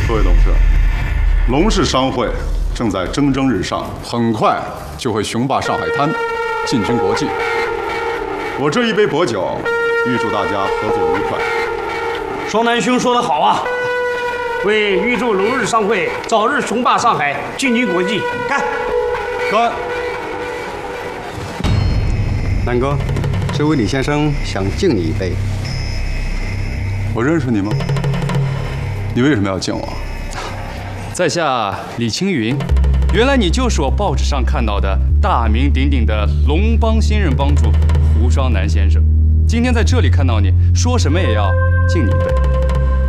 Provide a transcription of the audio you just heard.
各位董事，龙氏商会正在蒸蒸日上，很快就会雄霸上海滩，进军国际。我这一杯薄酒，预祝大家合作愉快。 双南兄说得好啊，为预祝龙日商会早日雄霸上海，进军国际，干！ 干！ 南哥，这位李先生想敬你一杯。 我认识你吗？你为什么要敬我？ 在下李青云，原来你就是我报纸上看到的大名鼎鼎的龙帮新任帮主胡双南先生。今天在这里看到你，说什么也要敬你一杯。